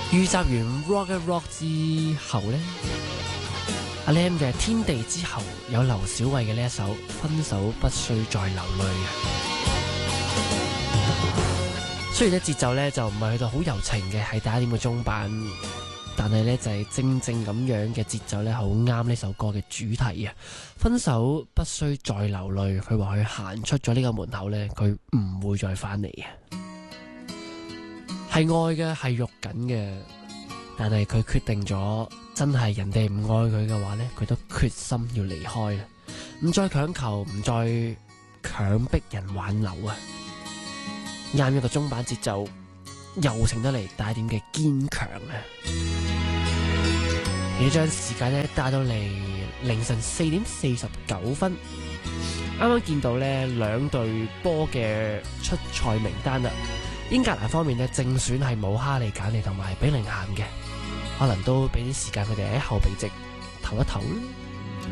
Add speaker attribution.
Speaker 1: 預習完 Rock Rock 之後呢，阿 Lam 嘅天地之後有劉小慧嘅呢一首分手不需再流淚啊。雖然咧節奏咧就唔係去到好柔情嘅，係第一點嘅中版，但係咧就係正正咁樣嘅節奏咧，好啱呢首歌嘅主題啊！分手不需再流淚，佢話佢行出咗呢個門口咧，佢唔會再翻嚟嘅。係愛嘅，係肉緊嘅，但係佢決定咗，真係人哋唔愛佢嘅話咧，佢都決心要離開啦，唔再強求，唔再強迫人挽留啊！啱一個中版節奏，柔情得嚟帶點嘅堅強啊！你將時間咧帶到嚟凌晨4點49分，啱啱見到咧兩隊波嘅出賽名單啦。英格蘭方面咧正選係冇哈利簡尼同埋比寧咸嘅，可能都俾啲時間佢哋喺後備席唞一唞啦。